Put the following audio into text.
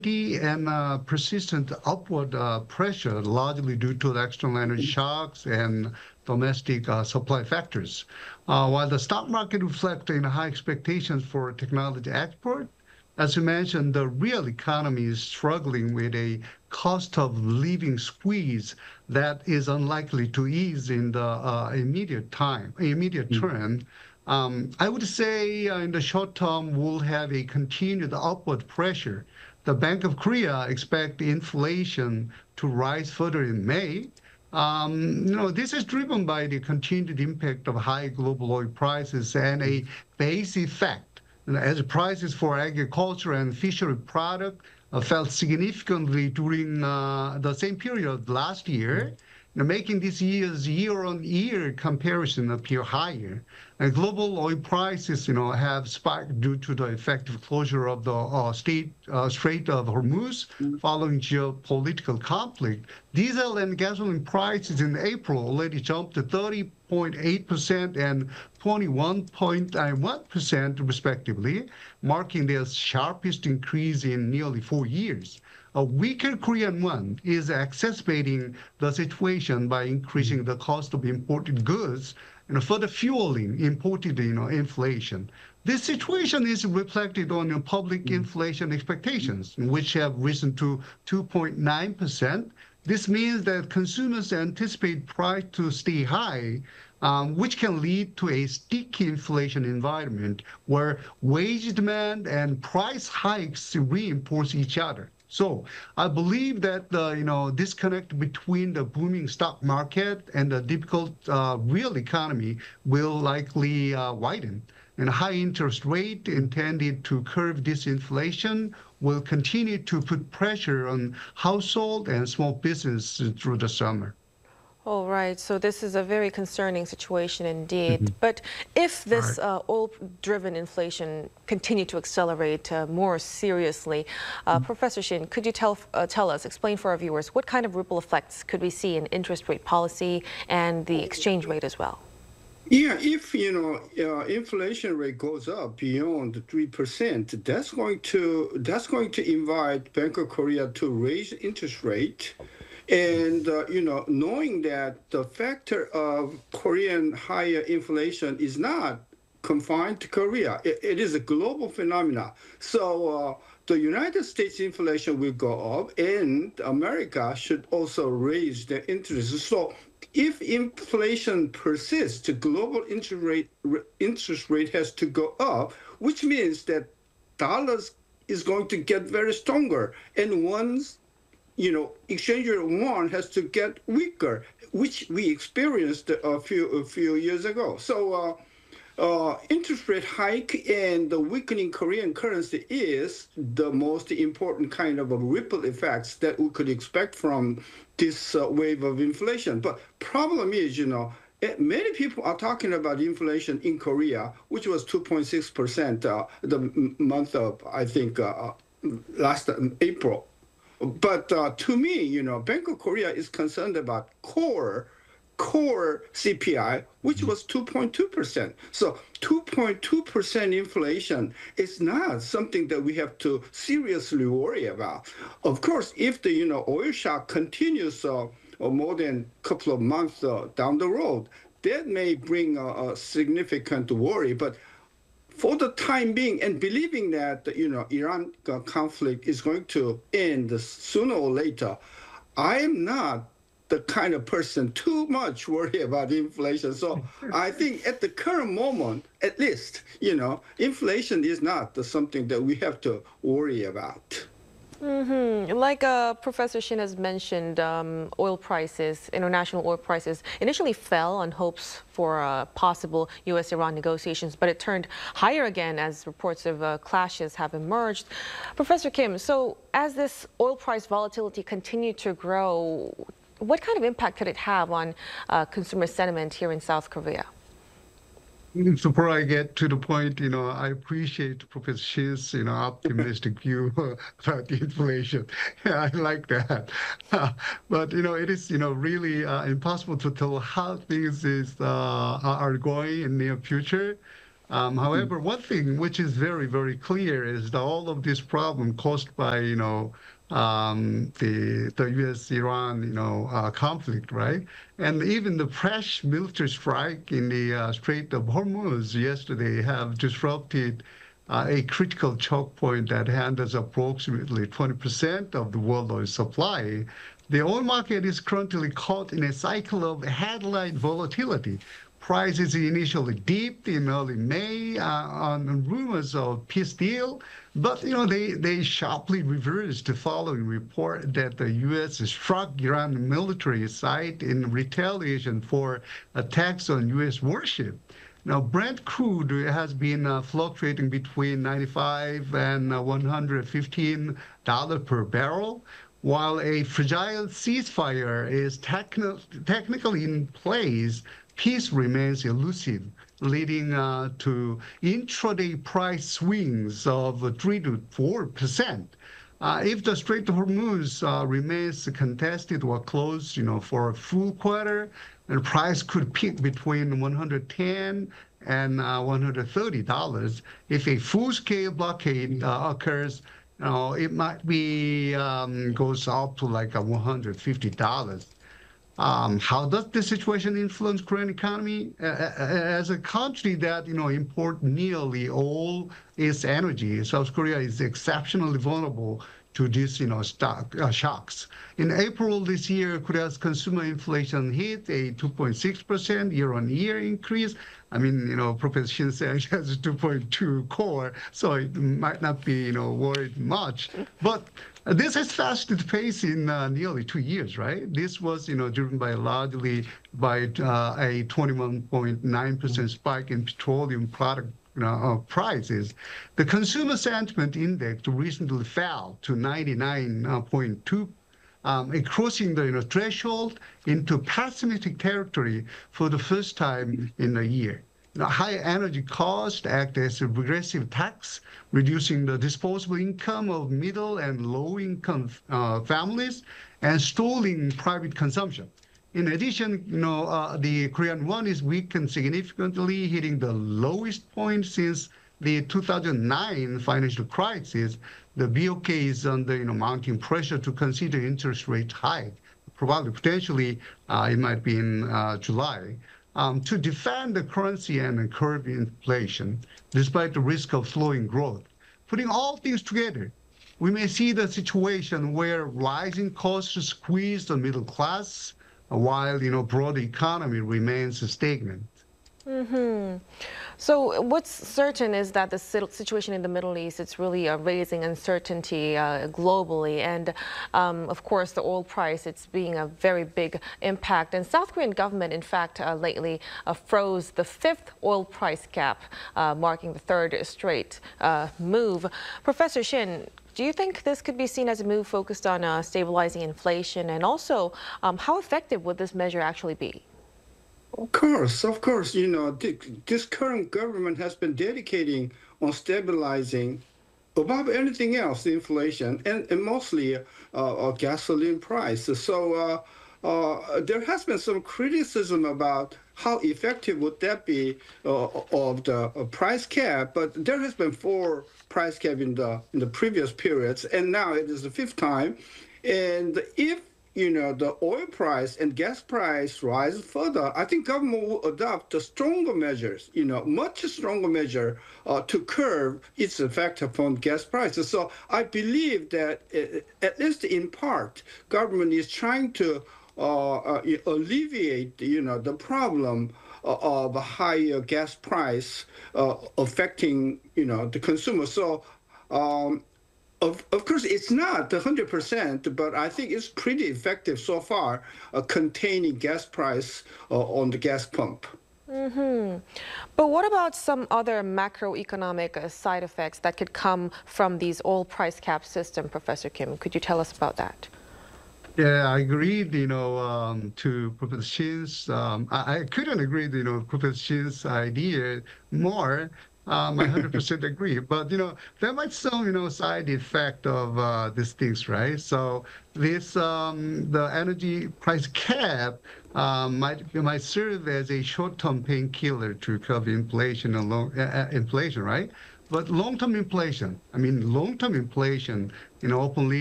and persistent upward pressure, largely due to the external energy shocks and domestic supply factors. While the stock market reflects high expectations for technology export, as you mentioned, the real economy is struggling with a cost of living squeeze that is unlikely to ease in the immediate term. I would say in the short term, we'll have a continued upward pressure. The Bank of Korea expect inflation to rise further in May. This is driven by the continued impact of high global oil prices and a base effect. As prices for agriculture and fishery product fell significantly during the same period last year, making this year's year-on-year comparison appear higher. And global oil prices, have spiked due to the effective closure of the Strait of Hormuz following geopolitical conflict. Diesel and gasoline prices in April already jumped to 30.8% and 21.1% respectively, marking their sharpest increase in nearly 4 years. A weaker Korean won is exacerbating the situation by increasing the cost of imported goods and further fueling imported inflation. This situation is reflected on public inflation expectations, which have risen to 2.9%. This means that consumers anticipate price to stay high, which can lead to a sticky inflation environment where wage demand and price hikes reinforce each other. So I believe that the disconnect between the booming stock market and the difficult real economy will likely widen. And high interest rate intended to curb this inflation will continue to put pressure on household and small business through the summer. All right, so this is a very concerning situation indeed. But if this oil-driven inflation continue to accelerate more seriously, Professor Shin, could you tell us, explain for our viewers, what kind of ripple effects could we see in interest rate policy and the exchange rate as well? Yeah, if inflation rate goes up beyond 3%, that's going to invite Bank of Korea to raise interest rate. And, knowing that the factor of Korean higher inflation is not confined to Korea, it is a global phenomenon. So the United States inflation will go up and America should also raise their interest. So if inflation persists, the global interest rate has to go up, which means that dollars is going to get very stronger. And once exchange rate won has to get weaker, which we experienced a few years ago. So interest rate hike and the weakening Korean currency is the most important kind of a ripple effects that we could expect from this wave of inflation. But problem is, many people are talking about inflation in Korea, which was 2.6% the month of, I think, last April. But to me, Bank of Korea is concerned about core CPI, which was 2.2%. So 2.2% inflation is not something that we have to seriously worry about. Of course, if the oil shock continues more than a couple of months down the road, that may bring a significant worry. But for the time being, and believing that Iran conflict is going to end sooner or later, I am not the kind of person too much worried about inflation. So I think at the current moment, at least, inflation is not something that we have to worry about. Like Professor Shin has mentioned, international oil prices initially fell on hopes for possible U.S.-Iran negotiations, but it turned higher again as reports of clashes have emerged. Professor Kim, so as this oil price volatility continued to grow, what kind of impact could it have on consumer sentiment here in South Korea? So before I get to the point, I appreciate Professor Shin's, optimistic view about the inflation. I like that. But, it is, really impossible to tell how things are going in the near future. However, one thing which is very, very clear is that all of this problem caused by, the U.S.-Iran, conflict, right? And even the fresh military strike in the Strait of Hormuz yesterday have disrupted a critical choke point that handles approximately 20% of the world oil supply. The oil market is currently caught in a cycle of headline volatility. Prices initially dipped in early May on rumors of peace deal, but they sharply reversed following report that the U.S. struck Iran military site in retaliation for attacks on U.S. warship. Now, Brent crude has been fluctuating between 95 and $115 per barrel, while a fragile ceasefire is technically in place. Peace remains elusive, leading to intraday price swings of 3 to 4%. If the Strait of Hormuz remains contested or closed, for a full quarter, the price could peak between 110 and $130. If a full-scale blockade occurs, it might be goes up to like $150. How does this situation influence Korean economy? As a country that import nearly all its energy, South Korea is exceptionally vulnerable to these shocks. In April this year, Korea's consumer inflation hit a 2.6% year-on-year increase. I mean, Professor Shin said it has 2.2 core, so it might not be worried much. But this is fastest pace in nearly 2 years, right? This was driven largely by a 21.9% spike in petroleum product prices. The consumer sentiment index recently fell to 99.2, crossing the threshold into pessimistic territory for the first time in a year. High energy costs act as a regressive tax, reducing the disposable income of middle and low-income families and stalling private consumption. In addition, the Korean won is weakened significantly, hitting the lowest point since the 2009 financial crisis. The BOK is under mounting pressure to consider interest rate hike, probably potentially it might be in July, to defend the currency and curb inflation, despite the risk of slowing growth. Putting all things together, we may see the situation where rising costs squeeze the middle class, while broader economy remains stagnant. So what's certain is that the situation in the Middle East, it's really raising uncertainty globally. And of course, the oil price, it's being a very big impact. And South Korean government, in fact, lately froze the 5th oil price cap, marking the 3rd straight move. Professor Shin, do you think this could be seen as a move focused on stabilizing inflation? And also, how effective would this measure actually be? Of course. This current government has been dedicating on stabilizing, above anything else, the inflation and mostly gasoline price. So there has been some criticism about how effective would that be of the price cap, but there has been 4 price cap in the previous periods, and now it is the 5th time. And if the oil price and gas price rise further, I think government will adopt stronger measures, much stronger measure to curb its effect upon gas prices. So I believe that at least in part, government is trying to alleviate, the problem of a higher gas price affecting, the consumer. So of course, it's not 100%, but I think it's pretty effective so far, containing gas price on the gas pump. But what about some other macroeconomic side effects that could come from these oil price cap system, Professor Kim? Could you tell us about that? Yeah, I agreed, to Professor Shin's. I couldn't agree, Professor Shin's idea more. I 100% agree. But, there might some, side effect of these things, right? So the energy price cap might serve as a short-term painkiller to curb inflation inflation, right? But long-term inflation, long-term inflation, openly